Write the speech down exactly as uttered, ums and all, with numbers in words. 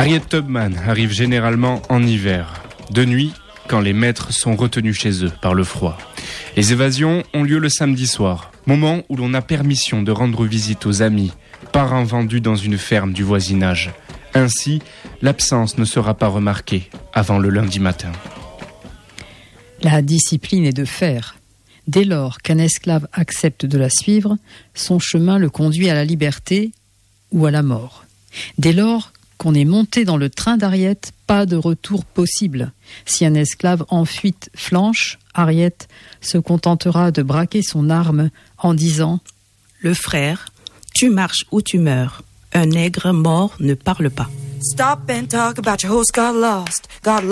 Harriet Tubman arrive généralement en hiver, de nuit, quand les maîtres sont retenus chez eux par le froid. Les évasions ont lieu le samedi soir, moment où l'on a permission de rendre visite aux amis, parents vendus dans une ferme du voisinage. Ainsi, l'absence ne sera pas remarquée avant le lundi matin. La discipline est de fer. Dès lors qu'un esclave accepte de la suivre, son chemin le conduit à la liberté ou à la mort. Dès lors qu'on est monté dans le train d'Harriet, pas de retour possible. Si un esclave en fuite flanche, Harriet se contentera de braquer son arme en disant « Le frère, tu marches ou tu meurs. Un nègre mort ne parle pas. » Stop and talk about your host got lost, got